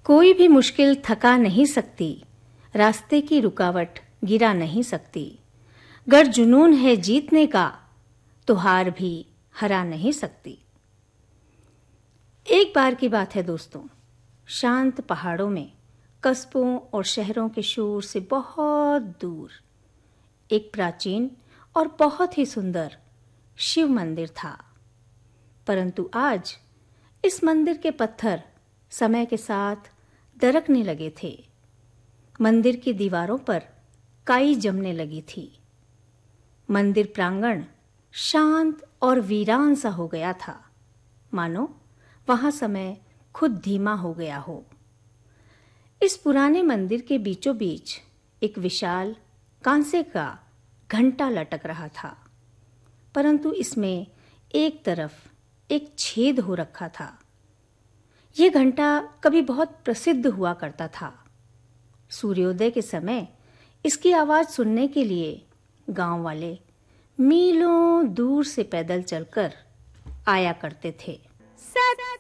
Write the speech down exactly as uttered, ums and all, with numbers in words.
कोई भी मुश्किल थका नहीं सकती, रास्ते की रुकावट गिरा नहीं सकती। गर जुनून है जीतने का, तो हार भी हरा नहीं सकती। एक बार की बात है दोस्तों, शांत पहाड़ों में, कस्बों और शहरों के शोर से बहुत दूर एक प्राचीन और बहुत ही सुंदर शिव मंदिर था। परंतु आज इस मंदिर के पत्थर समय के साथ दरकने लगे थे। मंदिर की दीवारों पर काई जमने लगी थी। मंदिर प्रांगण शांत और वीरान सा हो गया था, मानो वहां समय खुद धीमा हो गया हो। इस पुराने मंदिर के बीचों बीच एक विशाल कांसे का घंटा लटक रहा था, परंतु इसमें एक तरफ एक छेद हो रखा था। यह घंटा कभी बहुत प्रसिद्ध हुआ करता था। सूर्योदय के समय इसकी आवाज सुनने के लिए गांव वाले मीलों दूर से पैदल चलकर आया करते थे।